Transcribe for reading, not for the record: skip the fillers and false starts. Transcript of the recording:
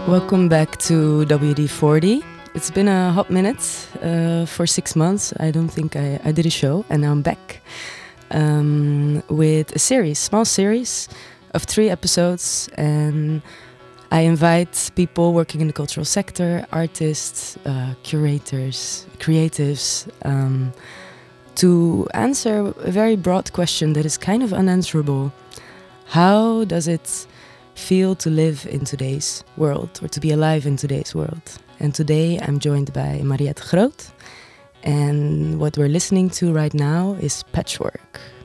Welcome back to WD40. It's been a hot minute, for 6 months. I don't think I did a show, and now I'm back with a small series of 3 episodes, and I invite people working in the cultural sector, artists, curators, creatives, to answer a very broad question that is kind of unanswerable. How does it feel to live in today's world, or to be alive in today's world? And today I'm joined by Mariette Groot, and what we're listening to right now is Patchwork.